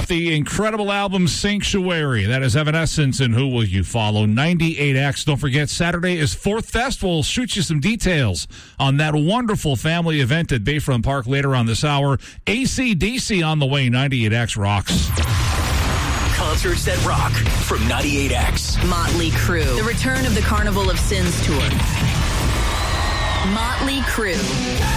off the incredible album Sanctuary. That is Evanescence and Who Will You Follow? 98X. Don't forget, Saturday is Fourth Fest. We'll shoot you some details on that wonderful family event at Bayfront Park later on this hour. AC/DC on the way. 98X rocks. Concerts that rock from 98X. Motley Crue. The return of the Carnival of Sins tour. Motley Crue.